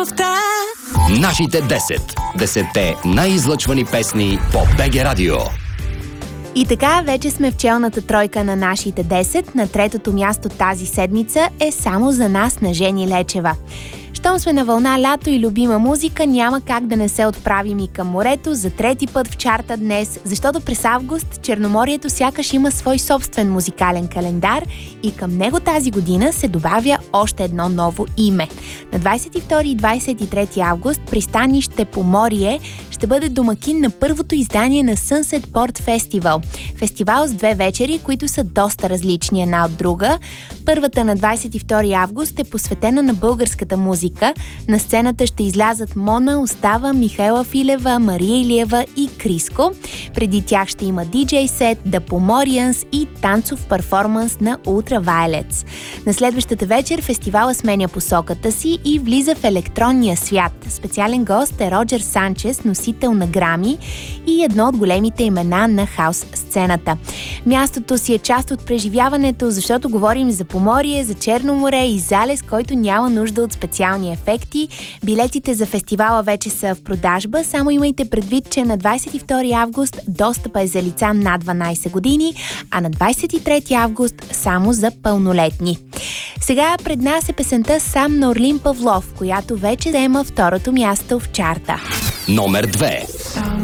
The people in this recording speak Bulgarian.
любовта. Нашите 10. 10-те най-излъчвани песни по БГ Радио. И така, вече сме в челната тройка на нашите 10. На третото място тази седмица е "Само за нас" на Жени Лечева. Щом сме на вълна лято и любима музика, няма как да не се отправим и към морето за трети път в чарта днес, защото през август Черноморието сякаш има свой собствен музикален календар и към него тази година се добавя още едно ново име. На 22 и 23 август пристанище Поморие ще бъде домакин на първото издание на Sunset Port Festival. Фестивал с 2 вечери, които са доста различни една от друга. Първата на 22 август е посветена на българската музика. На сцената ще излязат Мона, Остава, Михаела Филева, Мария Илиева и Криско. Преди тях ще има диджей сет, The Pomorians и танцов перформанс на Ultraviolets. На следващата вечер фестивала сменя посоката си и влиза в електронния свят. Специален гост е Роджер Санчес, носител на Грами и едно от големите имена на хаус сцената. Мястото си е част от преживяването, защото говорим за Поморие, за Черно море и залез, който няма нужда от специални ефекти. Билетите за фестивала вече са в продажба, само имайте предвид, че на 22 август достъпа е за лица над 12 години, а на 23 август само за пълнолетни. Сега пред нас е песента "Сам" на Орлин Павлов, която вече заема второто място в чарта. Номер 2.